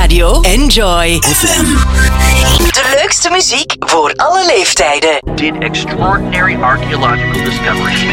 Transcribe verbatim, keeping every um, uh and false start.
Radio Enjoy F M. De leukste muziek voor alle leeftijden. Did extraordinary archaeological discoveries